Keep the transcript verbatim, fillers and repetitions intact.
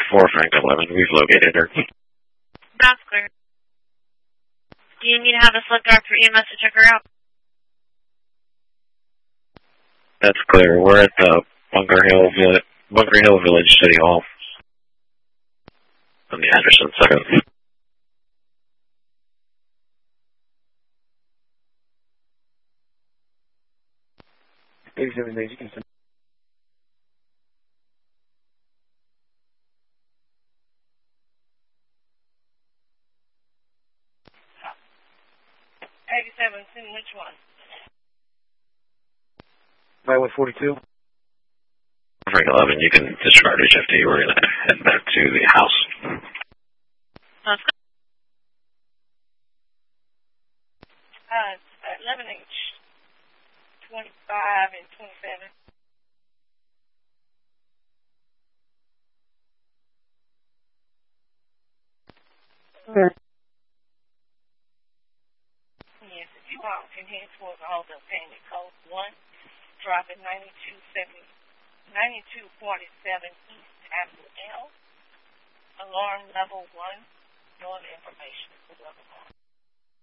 four Frank eleven. We've located her. That's clear. Do you need to have a slip guard for E M S to check her out? That's clear. We're at the Bunker Hill Village, Bunker Hill Village City Hall on the Anderson second. eighty-seven days, you can send. eighty-seven, send which one? By one forty-two. Frank eleven, you can disregard H F T. We're going to head back to the house. Let's go. Uh, eleven H, twenty-five and twenty-seven. Okay. Yes, if you want, can head towards the Hotel Panic Code one, drop at ninety-two seventy, ninety-two forty-seven East Avenue L, alarm level one, no other information.